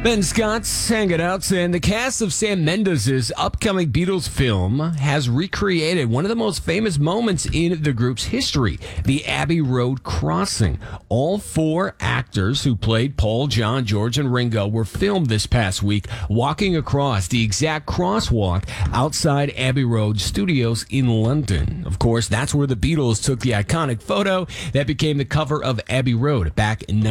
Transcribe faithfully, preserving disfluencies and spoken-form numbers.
Ben Scott's hanging out, and the cast of Sam Mendes' upcoming Beatles film has recreated one of the most famous moments in the group's history, the Abbey Road crossing. All four actors who played Paul, John, George, and Ringo were filmed this past week walking across the exact crosswalk outside Abbey Road Studios in London. Of course, that's where the Beatles took the iconic photo that became the cover of Abbey Road back in